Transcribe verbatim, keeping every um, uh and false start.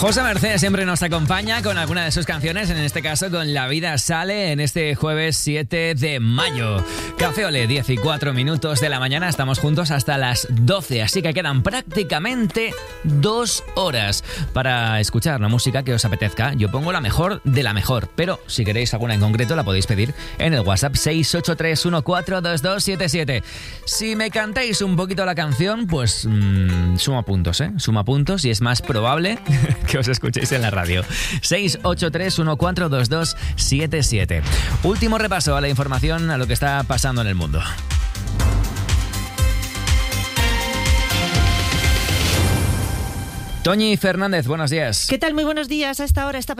José Merced siempre nos acompaña con alguna de sus canciones, en este caso con La Vida Sale, en este jueves siete de mayo. Café Olé, diez y cuatro minutos de la mañana, estamos juntos hasta las doce, así que quedan prácticamente dos horas para escuchar la música que os apetezca. Yo pongo la mejor de la mejor, pero si queréis alguna en concreto la podéis pedir en el WhatsApp seis ocho tres uno cuatro dos dos siete siete. Si me cantáis un poquito la canción, pues mmm, suma puntos, ¿eh? Suma puntos y es más probable que os escuchéis en la radio. seis ocho tres uno cuatro dos dos siete siete. Último repaso a la información, a lo que está pasando en el mundo. Toñi Fernández, buenos días. ¿Qué tal? Muy buenos días. A esta hora está